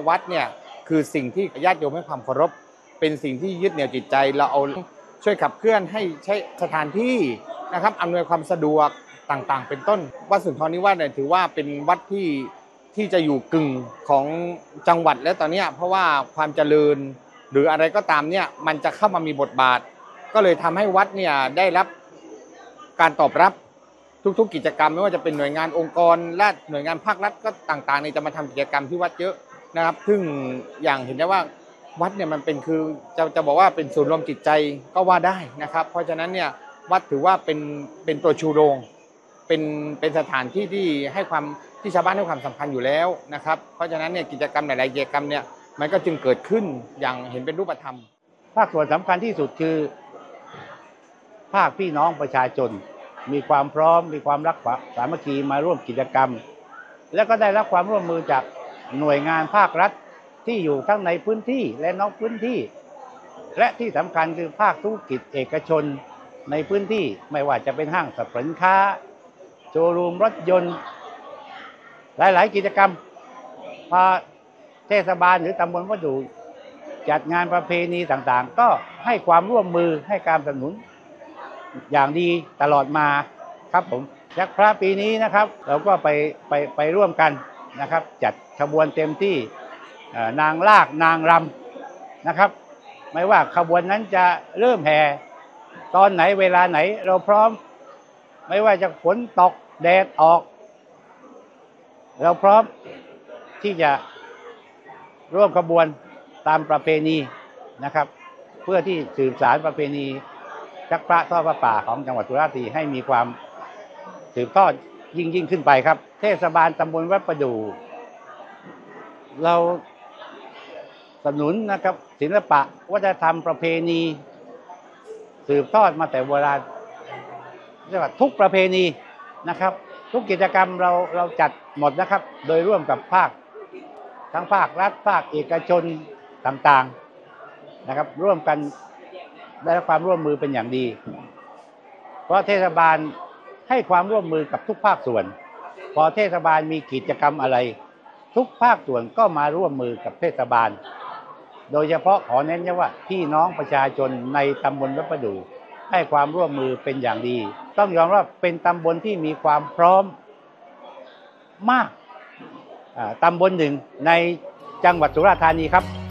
วัดเนี่ยคือสิ่งที่ญาติโยมให้ความเคารพเป็นสิ่งที่ยึดเหนี่ยวจิตใจเราเอาช่วยขับเคลื่อนให้ใช้สถานที่นะครับอำนวยความสะดวกต่างๆเป็นต้นวัดสุนทรนิวาสเนี่ยถือว่าเป็นวัดที่จะอยู่กึ่งของจังหวัดแล้วตอนนี้เพราะว่าความเจริญหรืออะไรก็ตามเนี่ยมันจะเข้ามามีบทบาทก็เลยทำให้วัดเนี่ยได้รับการตอบรับทุกๆกิจกรรมไม่ว่าจะเป็นหน่วยงานองค์กรและหน่วยงานภาครัฐก็ต่างๆนี่จะมาทำกิจกรรมที่วัดเยอะนะครับซึ่งอย่างเห็นได้ว่าวัดเนี่ยมันเป็นคือจะบอกว่าเป็นศูนย์รวมจิตใจก็ว่าได้นะครับเพราะฉะนั้นเนี่ยวัดถือว่าเป็นตัวชูโรงเป็นสถานที่ที่ให้ความที่ชาวบ้านให้ความสำคัญอยู่แล้วนะครับเพราะฉะนั้นเนี่ยกิจกรรมหลายๆกิจกรรมเนี่ยมันก็จึงเกิดขึ้นอย่างเห็นเป็นรูปธรรมภาคส่วนสำคัญที่สุดคือภาคพี่น้องประชาชนมีความพร้อมมีความรักสามัคคีมาร่วมกิจกรรมและก็ได้รับความร่วมมือจากหน่วยงานภาครัฐที่อยู่ทั้งในพื้นที่และนอกพื้นที่และที่สำคัญคือภาคธุรกิจเอกชนในพื้นที่ไม่ว่าจะเป็นห้างสรรพสินค้าโชว์รูมรถยนต์หลายๆกิจกรรมพอเทศบาลหรือตำบลวัดดูจัดงานประเพณีต่างๆก็ให้ความร่วมมือให้การสนับสนุนอย่างดีตลอดมาครับผมยักษ์พระปีนี้นะครับเราก็ไปร่วมกันนะครับจัดขบวนเต็มที่นางลากนางรำนะครับไม่ว่าขบวนนั้นจะเริ่มแห่ตอนไหนเวลาไหนเราพร้อมไม่ว่าจะฝนตกแดดออกเราพร้อมที่จะร่วมขบวนตามประเพณีนะครับเพื่อที่สืบสานประเพณีชักพระทอดพระป่าของจังหวัดสุราษฎร์ธานีให้มีความสืบทอดยิ่งขึ้นไปครับเทศบาลตำบลวัดประดู่เราสนับสนุนนะครับศิลปะวัฒนธรรมประเพณีสืบทอดมาแต่โบราณเรียกว่าทุกประเพณีนะครับทุกกิจกรรมเราจัดหมดนะครับโดยร่วมกับทั้งภาครัฐภาคเอกชนต่างๆนะครับร่วมกันได้รับความร่วมมือเป็นอย่างดีเพราะเทศบาลให้ความร่วมมือกับทุกภาคส่วนพอเทศบาลมีกิจกรรมอะไรทุกภาคส่วนก็มาร่วมมือกับเทศบาลโดยเฉพาะขอเน้นว่าพี่น้องประชาชนในตำบลวัดประดู่ให้ความร่วมมือเป็นอย่างดีต้องยอมรับเป็นตำบลที่มีความพร้อมมากตำบลหนึ่งในจังหวัดสุราษฎร์ธานีครับ